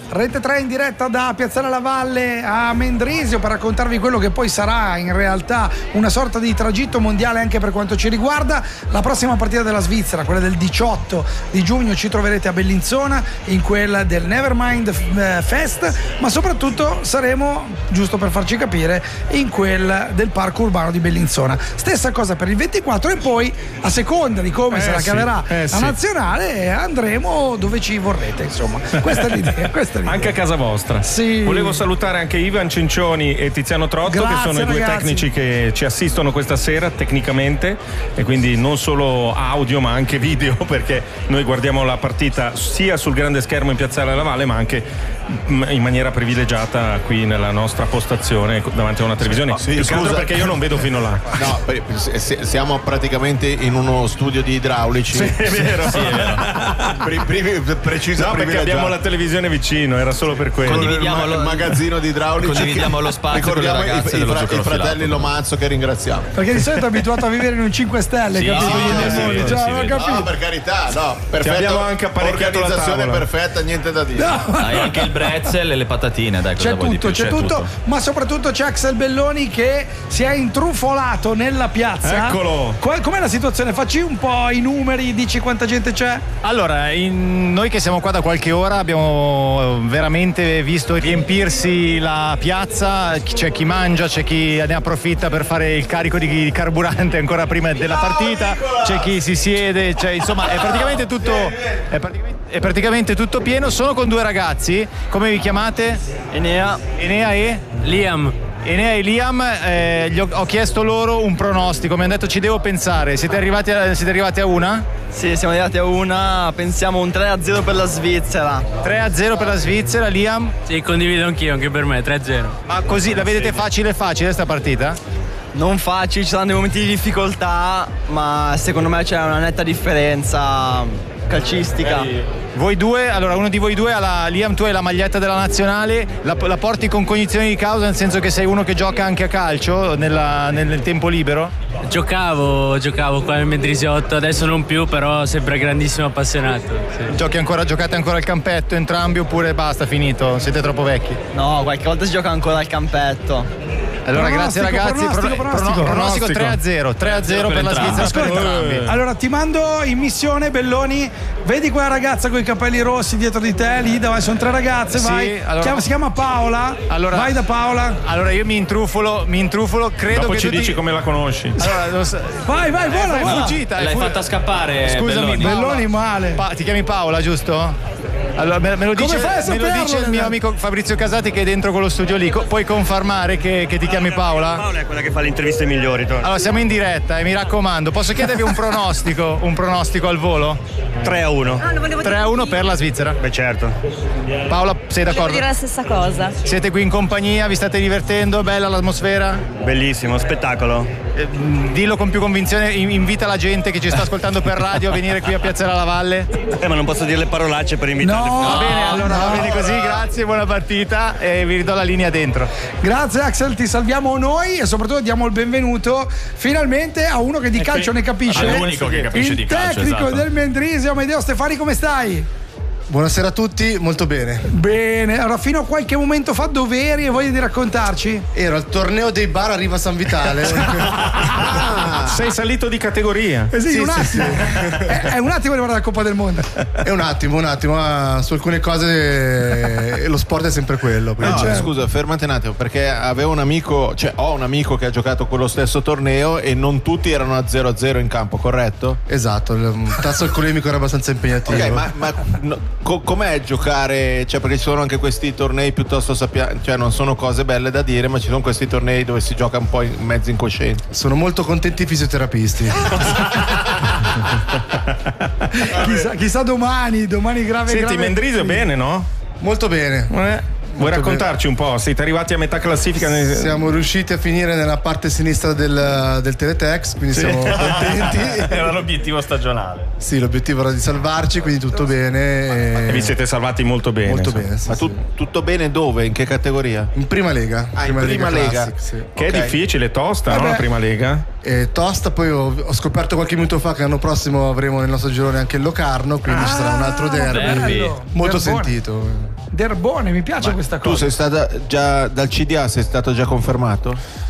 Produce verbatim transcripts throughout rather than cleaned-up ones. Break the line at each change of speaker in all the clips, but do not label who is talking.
Rete tre in diretta da Piazzale La Valle a Mendrisio per raccontarvi quello che poi sarà in realtà una sorta di tragitto mondiale anche per quanto ci riguarda. La prossima partita della Svizzera, quella del diciotto di giugno, ci troverete a Bellinzona in quella del Nevermind Fest, ma soprattutto saremo, giusto per farci capire, in quel del parco urbano di Bellinzona. Stessa cosa per il ventiquattro, e poi a seconda di come
eh
se la
sì,
caverà
eh
la
sì.
nazionale andremo dove ci vorrete, insomma. Questa è l'idea, questa è l'idea.
Anche a casa vostra.
Sì.
Volevo salutare anche Ivan Cincioni e Tiziano Trotto,
Grazie,
che sono i due
ragazzi.
tecnici che ci assistono questa sera tecnicamente, e quindi non solo audio ma anche video, perché noi guardiamo la partita sia sul grande schermo in Piazzale La Valle ma anche in maniera privilegiata qui nella nostra postazione davanti a una televisione.
Sì,
Più che altro
scusa.
perché io non vedo fino là.
No, per- se- siamo praticamente in uno studio di idraulici.
Sì, è vero.
Sì, è vero.
Pri- pri- precisa
No, perché
privilegiata.
abbiamo la televisione vicino, era solo per quello.
Condividiamo
il,
lo-
il magazzino di idraulici.
condividiamo lo spazio con le
Ricordiamo i-
ragazze
i,
dello
fra-
zucchero
i fratelli
filato.
Lomazzo, che ringraziamo.
Perché di solito è abituato a vivere in un cinque stelle,
Sì,
capito?
sì,
Gli
sì,
demoni,
sì,
cioè,
sì,
non ho
sì.
capito.
No, per carità, no, perfetto.
abbiamo anche apparecchiato la
Organizzazione
tavola.
perfetta, niente da dire.
Hai anche il pretzel e le patatine, dai, cosa
C'è
vuoi di
tutto,
più?
c'è tutto, ma soprattutto c'è Axel Belloni che si è intrufolato nella piazza.
Eccolo.
Qual- com'è la situazione? Facci un po' i numeri, dici quanta gente c'è?
Allora, in- noi che siamo qua da qualche ora abbiamo veramente visto riempirsi la piazza, c'è chi mangia, c'è chi ne approfitta per fare il carico di carburante ancora prima della partita, c'è chi si siede, c'è, insomma è praticamente tutto, è praticamente, è praticamente tutto pieno. Sono con due ragazzi, come vi chiamate?
Enea,
Enea e?
Liam.
Enea e Liam, eh, gli ho, ho chiesto loro un pronostico, mi hanno detto ci devo pensare, siete arrivati a, siete arrivati a una?
Sì, siamo arrivati a una, pensiamo un tre a zero per la Svizzera.
tre a zero per la Svizzera, Liam?
Sì, condivido anch'io, anche per me, tre a zero.
Ma così la vedete facile facile sta partita?
Non facile, ci saranno dei momenti di difficoltà, ma secondo me c'è una netta differenza calcistica.
Voi due, allora uno di voi due ha la, Liam, tu hai la maglietta della nazionale, la, la porti con cognizione di causa, nel senso che sei uno che gioca anche a calcio nella- nel, nel tempo libero?
Giocavo, giocavo qua nel Mendrisiotto, adesso non più, però sempre grandissimo appassionato. Sì.
Giochi ancora, giocate ancora al campetto entrambi oppure basta, finito, siete troppo vecchi?
No, qualche volta si gioca ancora al campetto.
Allora
Pronostico,
grazie ragazzi,
pronostico,
Prono-
pronostico.
prono- pronostico tre a zero, tre a zero per la Svizzera per entrambi.
Allora ti mando in missione, Belloni, vedi quella ragazza con i capelli rossi dietro di te, lì davanti sono tre ragazze,
Sì,
vai.
allora-
Chiama- si chiama Paola,
Allora-
vai da Paola.
Allora io mi intrufolo, mi intrufolo, credo
Dopo
che
ci
tutti...
dici come la conosci.
Allora, lo so-
Vai, vai, vola,
è
vola.
fuggita, è
L'hai
fu-
fatta scappare,
Scusami,
Belloni.
Paola.
Belloni male.
Pa- ti chiami Paola, giusto? Allora, me, me lo
Come
dice,
fai a
me lo
saperlo,
dice il mio
ragazzi?
amico Fabrizio Casati che è dentro quello studio lì. Co- puoi confermare che, che ti chiami Paola?
Paola è quella che fa le interviste migliori, Tony.
Allora, siamo in diretta e mi raccomando, posso chiedervi un pronostico? Un pronostico al volo?
tre a uno.
tre a uno per la Svizzera.
Beh, certo.
Paola, sei
Devo
d'accordo?
dire la stessa cosa.
Siete qui in compagnia, vi state divertendo? Bella l'atmosfera?
Bellissimo, spettacolo.
Eh, mh, dillo con più convinzione, in- invita la gente che ci sta ascoltando per radio a venire qui a Piazzale La Valle.
Eh, ma non posso dire le parolacce per invitarli.
No.
Va bene, allora va bene così, grazie, buona partita e vi ridò la linea dentro.
Grazie Axel, ti salviamo noi e soprattutto diamo il benvenuto finalmente a uno che di calcio ne capisce.
All'unico che capisce
il
di calcio,
tecnico
esatto.
del Mendrisio, Amedeo Stefani, come stai?
Buonasera a tutti, molto bene.
Bene, allora fino a qualche momento fa dove eri e voglia di raccontarci?
Ero al torneo dei bar a Riva San Vitale.
Ah, sei salito di categoria.
Eh sì,
Sì,
un
sì,
attimo. È, è un attimo di guardare la Coppa del Mondo.
È un attimo, un attimo, ma su alcune cose eh, lo sport è sempre quello.
No,
Cioè,
scusa, fermati un attimo, perché avevo un amico, cioè ho un amico che ha giocato quello stesso torneo e non tutti erano a zero a zero in campo, corretto?
Esatto, il tasso alcolemico era abbastanza impegnativo.
Ok, ma, ma no, co- com'è giocare? Cioè, perché ci sono anche questi tornei piuttosto sappiamo, cioè non sono cose belle da dire, ma ci sono questi tornei dove si gioca un po' in mezzo incoscienti.
Sono molto contenti i fisioterapisti.
chissà, chissà domani, domani grave
Senti,
grave.
Mendrisio bene, no?
Molto bene.
Eh? Vuoi
Molto
raccontarci un po'? Siete arrivati a metà classifica? Nel...
Siamo riusciti a finire nella parte sinistra del, del Teletex, quindi
Sì.
siamo contenti.
Era l'obiettivo stagionale.
Sì, l'obiettivo era di salvarci, quindi tutto bene.
E vi siete salvati molto bene.
Molto
insomma.
bene, sì,
Ma tu-
sì.
tutto bene dove? In che categoria?
In prima lega.
Ah, in prima lega.
Classic, sì.
Che
Ok.
è difficile, tosta, no?
Vabbè.
La prima lega.
e tosta. Poi ho, ho scoperto qualche minuto fa che l'anno prossimo avremo nel nostro girone anche il Locarno, quindi
Ah,
ci sarà un altro derby,
bello.
molto
Derbone.
sentito.
Derbone, mi piace questa cosa.
Tu sei stata già dal C D A, sei stato già confermato?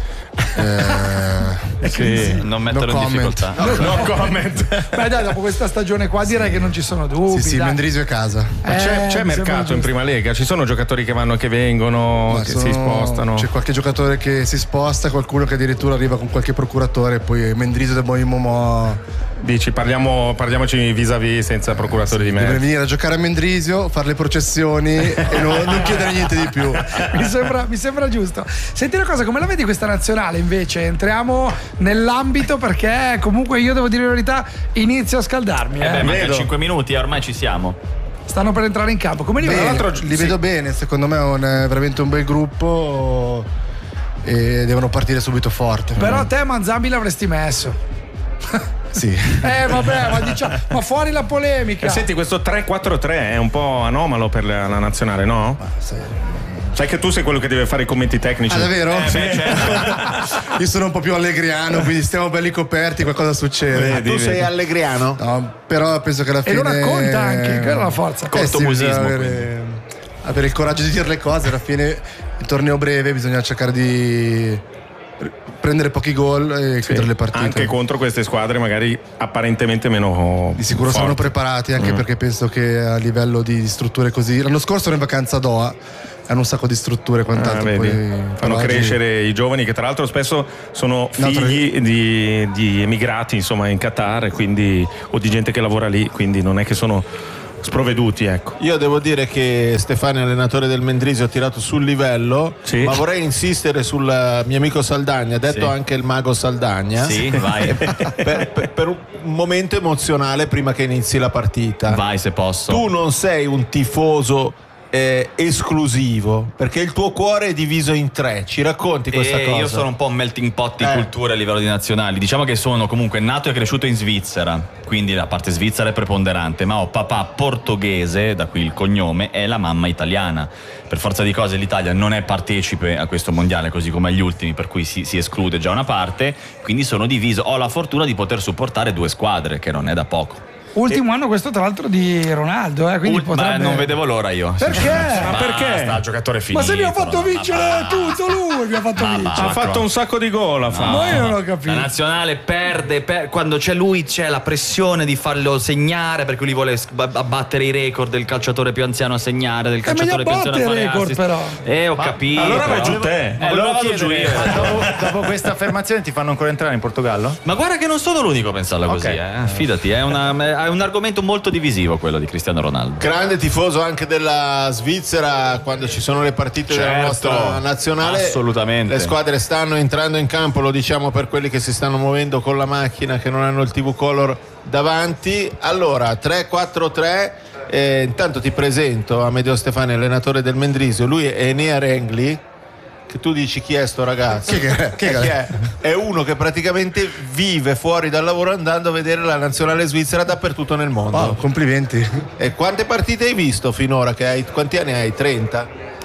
Eh,
Sì, non metterlo
no
in
comment.
difficoltà.
No comment.
Beh dai, dopo questa stagione qua direi che non ci sono dubbi.
Sì, sì,
dai.
Mendrisio è casa.
Ma c'è,
Eh,
c'è
mi sembra
mercato in
giusto.
prima lega? Ci sono giocatori che vanno e che vengono,
Ma
che
sono-
si spostano?
C'è qualche giocatore che si sposta, qualcuno che addirittura arriva con qualche procuratore, e poi Mendrisio del Moimo
Dici, parliamo, parliamoci vis-à-vis senza procuratori di
deve
mezzo.
venire a giocare a Mendrisio, fare le processioni e non, non chiedere niente di più.
mi, sembra, mi sembra giusto. Senti una cosa, come la vedi questa nazionale invece? Entriamo nell'ambito perché comunque io devo dire la verità, inizio a scaldarmi.
Eh beh,
Eh.
manca
vedo.
cinque minuti e ormai ci siamo.
Stanno per entrare in campo. Come li vedi?
Bene,
Tra l'altro,
li
sì.
vedo bene, secondo me è, un- è veramente un bel gruppo e devono partire subito forte.
Però te Manzambi l'avresti messo.
Sì.
Eh vabbè, ma diciamo, ma fuori la polemica.
Eh, senti, questo tre quattro tre è un po' anomalo per la, la nazionale, no? Sai che tu sei quello che deve fare i commenti tecnici.
Ah, davvero?
Eh, beh, certo.
Io sono un po' più allegriano, quindi stiamo belli coperti, qualcosa succede.
Vedi,
Tu sei
vedi.
allegriano?
No, però penso che alla
E
fine.
lo racconta anche, quella è la forza.
Eh sì,
Cortomusismo,
bisogna avere, avere il coraggio di dire le cose. Alla fine il torneo breve, bisogna cercare di prendere pochi gol e
Sì,
chiudere le partite.
anche contro queste squadre magari apparentemente meno
Di sicuro
forti.
saranno preparati, anche
Mm.
perché penso che a livello di strutture così. L'anno scorso ero in vacanza a Doha, hanno un sacco di strutture e
Ah,
quant'altro.
vedi.
poi,
Fanno
però oggi-
crescere i giovani che tra l'altro spesso sono
No, tra-
figli di, di emigrati insomma in Qatar, quindi, o di gente che lavora lì, quindi non è che sono sprovveduti, ecco.
Io devo dire che Stefano, allenatore del Mendrisio, ha tirato sul livello,
Sì.
ma vorrei insistere sul mio amico Saldagna, detto
Sì.
anche il mago Saldagna.
Sì, vai.
per, per- per un momento emozionale prima che inizi la partita.
Vai se posso.
Tu non sei un tifoso eh, esclusivo, perché il tuo cuore è diviso in tre. Ci racconti questa
E
cosa?
io sono un po' un melting pot di
Eh.
culture a livello di nazionali. Diciamo che sono comunque nato e cresciuto in Svizzera, quindi la parte svizzera è preponderante, ma ho papà portoghese, da qui il cognome, e la mamma italiana. Per forza di cose l'Italia non è partecipe a questo mondiale, così come agli ultimi, per cui si, si esclude già una parte, quindi sono diviso. Ho la fortuna di poter supportare due squadre, che non è da poco.
Ultimo anno questo tra l'altro di Ronaldo, eh, quindi
Ul-
potrebbe...
Ma non vedevo l'ora io.
Perché?
Ma perché?
Sta giocatore finito.
Ma se mi ha fatto
no,
vincere
ma-
tutto lui, mi ha fatto
Ma-
vincere.
Ha fatto un sacco di gol, ha fatto.
Ma io non ho
La
capito.
nazionale perde, per- quando c'è lui c'è la pressione di farlo segnare, perché lui vuole s- abbattere i record del calciatore più anziano a segnare, del
Eh, ma gli
calciatore più anziano a
abbatte
fare
i record,
assist.
però.
Eh, ho capito.
allora vai
però.
giù te.
Eh, allora vado giù io.
Ma dopo, dopo questa affermazione ti fanno ancora entrare in Portogallo?
Ma guarda che non sono l'unico a pensarla così,
Ok.
eh. Fidati, è, una- è un argomento molto divisivo quello di Cristiano Ronaldo.
Grande tifoso anche della Svizzera quando ci sono le partite della
Certo,
nostra nazionale.
assolutamente.
Le squadre stanno entrando in campo, lo diciamo per quelli che si stanno muovendo con la macchina, che non hanno il T V Color davanti. Allora, tre quattro tre. Eh, intanto ti presento Amedeo Stefani, allenatore del Mendrisio. Lui è Enea Rengli, che tu dici chi è sto ragazzo?
Chi è? Chi è?
Eh, chi è? È uno che praticamente vive fuori dal lavoro andando a vedere la nazionale svizzera dappertutto nel mondo.
Wow, complimenti.
E quante partite hai visto finora? Che hai, quanti anni hai? trenta?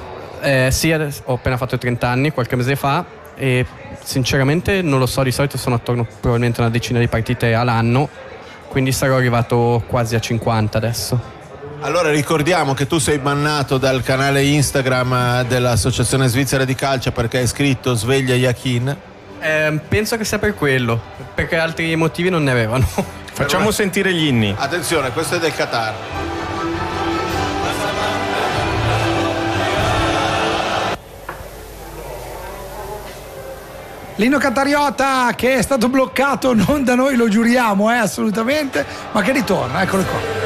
Eh, sì, adesso ho appena fatto trenta anni, qualche mese fa, e sinceramente non lo so, di solito sono attorno probabilmente a una decina di partite all'anno, quindi sarò arrivato quasi a cinquanta adesso.
Allora ricordiamo che tu sei bannato dal canale Instagram dell'Associazione Svizzera di Calcio perché hai scritto Sveglia Yakin.
Eh, penso che sia per quello, perché altri motivi non ne avevano.
Facciamo sentire gli inni.
Attenzione, questo è del Qatar.
L'inno qatariota che è stato bloccato non da noi, lo giuriamo, eh, assolutamente, ma che ritorna, eccolo qua.